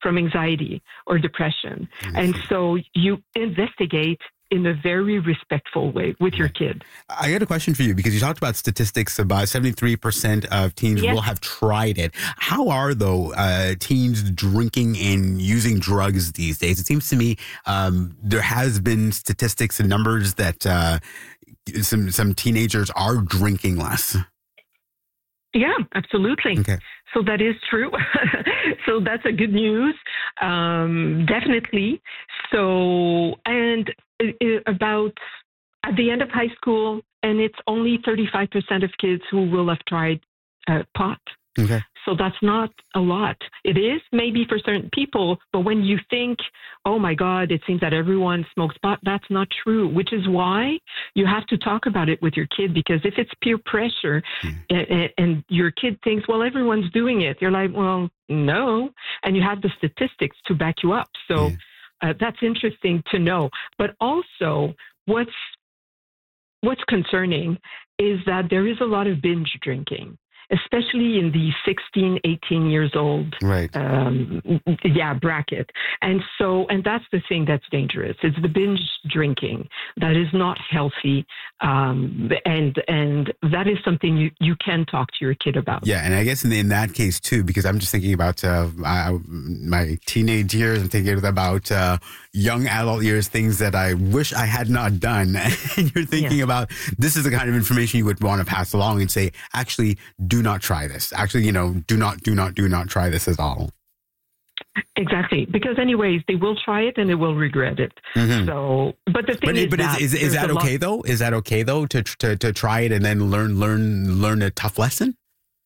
from anxiety or depression. I And see. so you investigate in a very respectful way with your kid. I got a question for you because you talked about statistics. About 73% of teens Yes. will have tried it. How are, though, teens drinking and using drugs these days? It seems to me there has been statistics and numbers that some teenagers are drinking less. Yeah, absolutely. Okay. So that is true. So that's a good news. Definitely. So, and about at the end of high school, and it's only 35% of kids who will have tried pot. Okay. So that's not a lot. It is maybe for certain people, but when you think, oh my God, it seems that everyone smokes pot, that's not true, which is why you have to talk about it with your kid, because if it's peer pressure and your kid thinks, well, everyone's doing it, you're like, well, no. And you have the statistics to back you up. So that's interesting to know. But also what's concerning is that there is a lot of binge drinking, especially in the 16, 18 years old bracket. And that's the thing that's dangerous. It's the binge drinking that is not healthy. And that is something you can talk to your kid about. Yeah, and I guess in that case too, because I'm just thinking about my teenage years and thinking about young adult years, things that I wish I had not done. And you're thinking about this is the kind of information you would want to pass along and say, actually, do not try this. Actually, do not try this at all. Exactly, because anyways, they will try it and they will regret it. Mm-hmm. So, but the thing is that okay though? Is that okay though to try it and then learn a tough lesson?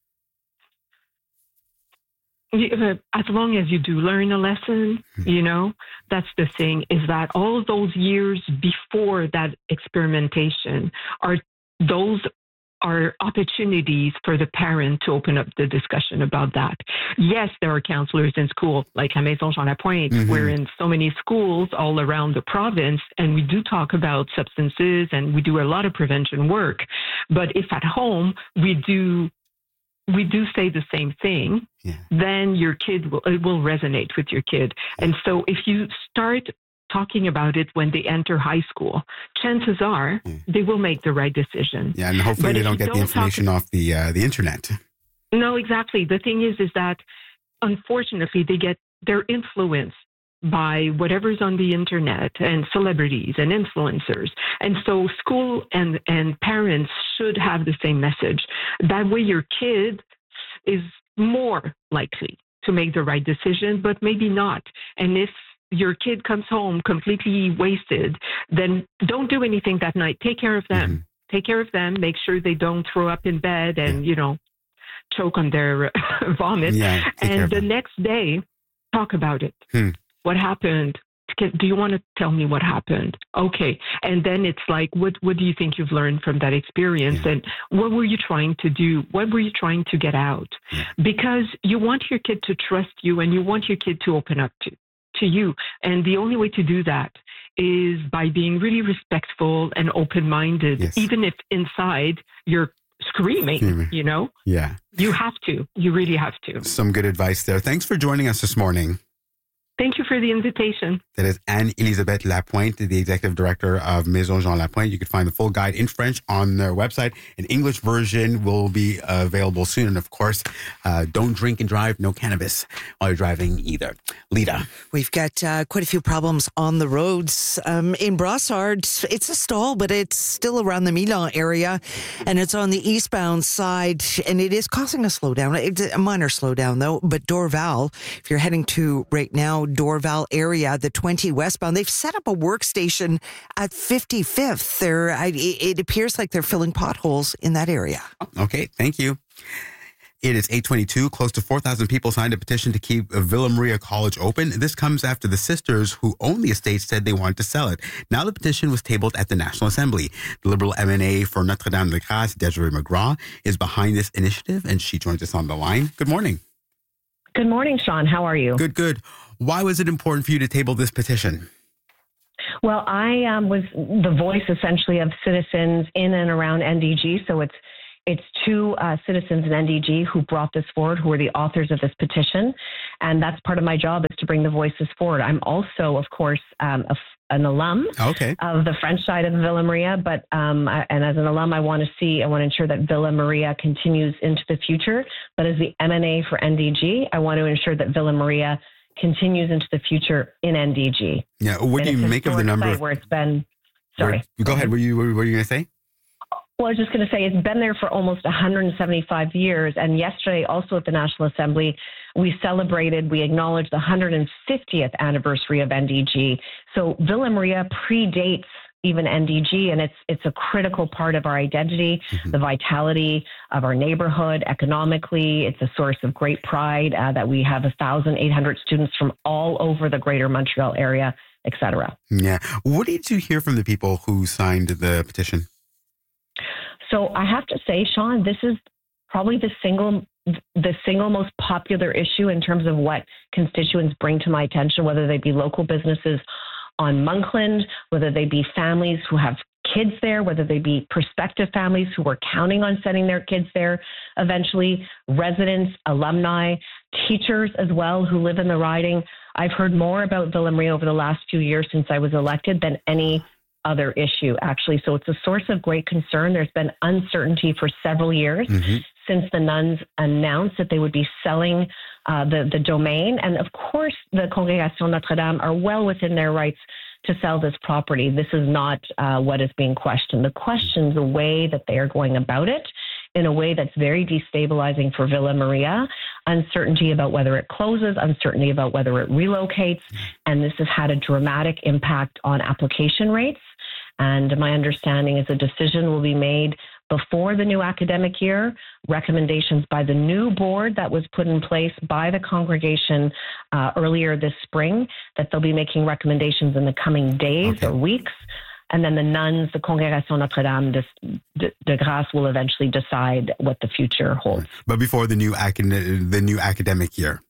As long as you do learn a lesson, that's the thing, is that all those years before that experimentation are opportunities for the parent to open up the discussion about that. Yes, there are counselors in school, like à Maison Jean Lapointe. Mm-hmm. We're in so many schools all around the province, and we do talk about substances and we do a lot of prevention work. But if at home we do say the same thing, then your kid it will resonate with your kid. And so if you start talking about it when they enter high school, chances are they will make the right decision. Yeah, and hopefully they don't get the information off the internet. No, exactly. The thing is that unfortunately they're influenced by whatever's on the internet and celebrities and influencers. And so school and parents should have the same message. That way your kid is more likely to make the right decision, but maybe not. And if your kid comes home completely wasted, then don't do anything that night. Take care of them. Mm-hmm. Take care of them. Make sure they don't throw up in bed and, choke on their vomit. Yeah, and the next day, talk about it. What happened? Do you want to tell me what happened? Okay. And then it's like, what do you think you've learned from that experience? Yeah. And what were you trying to do? What were you trying to get out? Yeah. Because you want your kid to trust you and you want your kid to open up to you. And the only way to do that is by being really respectful and open-minded, even if inside you're screaming, Yeah. You have to. You really have to. Some good advice there. Thanks for joining us this morning. Thank you for the invitation. That is Anne-Elisabeth Lapointe, the executive director of Maison Jean Lapointe. You can find the full guide in French on their website. An English version will be available soon. And of course, don't drink and drive, no cannabis while you're driving either. Lita. We've got quite a few problems on the roads. In Brossard, it's a stall, but it's still around the Milan area. And it's on the eastbound side. And it is causing a slowdown. It's a minor slowdown, though. But Dorval, if you're heading to right now, Dorval area, the 20 westbound, they've set up a workstation at 55th. It appears like they're filling potholes in that area. Okay, thank you. It is 8:22. Close to 4,000 people signed a petition to keep Villa Maria College open. This comes after the sisters who own the estate said they wanted to sell it. Now the petition was tabled at the National Assembly. The Liberal MNA for Notre-Dame-de-Grâce, Desiree McGraw, is behind this initiative, and she joins us on the line. Good morning. Good morning, Sean. How are you? Good. Why was it important for you to table this petition? Well, I was the voice essentially of citizens in and around NDG. So it's two citizens in NDG who brought this forward, who are the authors of this petition. And that's part of my job, is to bring the voices forward. I'm also, of course, an alum of the French side of Villa Maria, but and as an alum, I want to ensure that Villa Maria continues into the future. But as the MNA for NDG, I want to ensure that Villa Maria continues into the future in NDG. Yeah, what do you make of the number where it's been? Sorry, go ahead. What were you going to say? Well, I was just going to say it's been there for almost 175 years. And yesterday, also at the National Assembly, we acknowledged the 150th anniversary of NDG. So Villa Maria predates even NDG, and it's a critical part of our identity, the vitality of our neighborhood economically. It's a source of great pride that we have 1,800 students from all over the greater Montreal area, et cetera. Yeah. What did you hear from the people who signed the petition? So I have to say, Sean, this is probably the single most popular issue in terms of what constituents bring to my attention, whether they be local businesses on Monkland, whether they be families who have kids there, whether they be prospective families who are counting on sending their kids there eventually, residents, alumni, teachers as well who live in the riding. I've heard more about Villa Maria over the last few years since I was elected than any other issue, actually. So it's a source of great concern. There's been uncertainty for several years since the nuns announced that they would be selling the domain. And of course, the Congregation Notre Dame are well within their rights to sell this property. This is not what is being questioned. The question's the way that they are going about it in a way that's very destabilizing for Villa Maria. Uncertainty about whether it closes, uncertainty about whether it relocates. And this has had a dramatic impact on application rates. And my understanding is a decision will be made before the new academic year, recommendations by the new board that was put in place by the congregation earlier this spring, that they'll be making recommendations in the coming days or weeks. And then the nuns, the Congregation Notre Dame de Grâce will eventually decide what the future holds. But before the new academic year?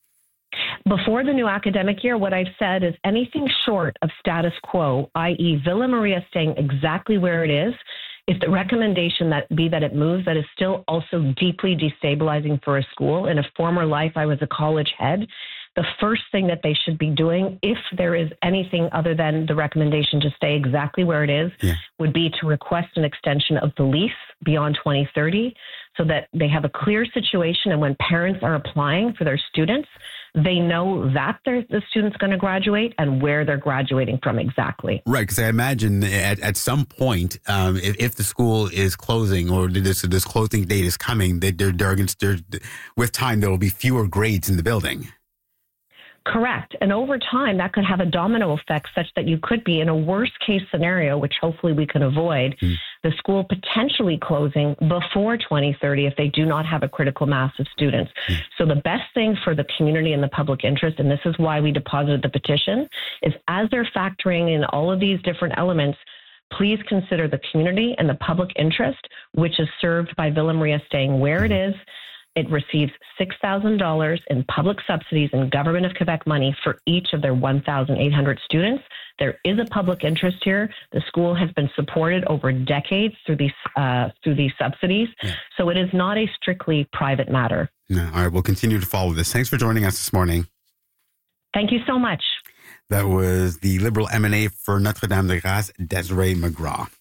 Before the new academic year, what I've said is anything short of status quo, i.e. Villa Maria staying exactly where it is, if the recommendation that it moves, that is still also deeply destabilizing for a school. In a former life, I was a college head. The first thing that they should be doing, if there is anything other than the recommendation to stay exactly where it is, would be to request an extension of the lease beyond 2030 so that they have a clear situation. And when parents are applying for their students, they know that the student's going to graduate and where they're graduating from exactly. Right, because I imagine at some point, if the school is closing or this closing date is coming, that with time there will be fewer grades in the building. Correct. And over time, that could have a domino effect such that you could be in a worst case scenario, which hopefully we can avoid, the school potentially closing before 2030 if they do not have a critical mass of students. So the best thing for the community and the public interest, and this is why we deposited the petition, is as they're factoring in all of these different elements, please consider the community and the public interest, which is served by Villa Maria staying where it is. It receives $6,000 in public subsidies and Government of Quebec money for each of their 1,800 students. There is a public interest here. The school has been supported over decades through these subsidies. So it is not a strictly private matter. No, all right, we'll continue to follow this. Thanks for joining us this morning. Thank you so much. That was the Liberal MNA for Notre Dame de Grâce, Desiree McGraw.